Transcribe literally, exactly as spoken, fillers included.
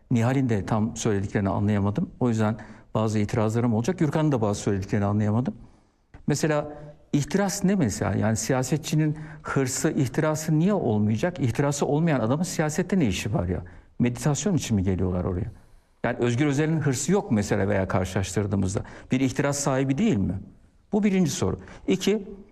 Nihal'in de tam söylediklerini anlayamadım. O yüzden bazı itirazlarım olacak. Gürkan'ın da bazı söylediklerini anlayamadım. Mesela ihtiras ne mesela? Yani siyasetçinin hırsı, ihtirası niye olmayacak? İhtirası olmayan adamın siyasette ne işi var ya? Meditasyon için mi geliyorlar oraya? Yani Özgür Özel'in hırsı yok mesela veya karşılaştırdığımızda. Bir ihtiras sahibi değil mi? Bu birinci soru. İki,